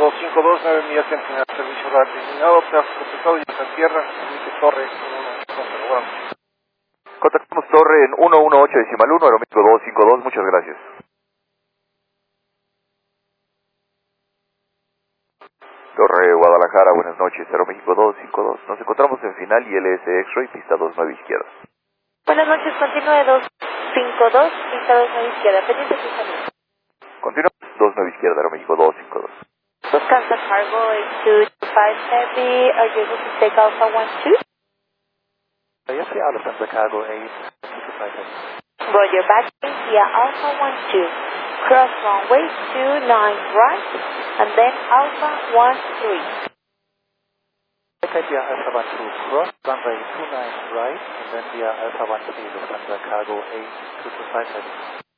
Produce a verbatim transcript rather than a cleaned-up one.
dos cinco dos, nueve millas en final, servicio radio eliminado, tráfico pesado y en tierra, límite torre, uno, Contactamos torre en ciento dieciocho decimal uno, Aeroméxico dos cinco dos, muchas gracias. Torre Guadalajara, buenas noches, Aeroméxico dos cinco dos. Nos encontramos en final I L S X-Ray, pista dos nueve izquierda. Buenas noches, continúe dos cinco dos, pista dos nueve izquierda, pendiente su salida. Continuamos, dos nueve izquierda, Aeroméxico dos cinco dos. Lufthansa Cargo eight two two five Heavy, are you able to take Alpha one two? Yes, we are Lufthansa Cargo eight two two five Heavy. Roger, back via Alpha one two. Cross runway two nine right, and then Alpha one three. Okay, via Alpha one two, cross runway two nine right, and then via Alpha one three, Lufthansa Cargo eight two two five Heavy.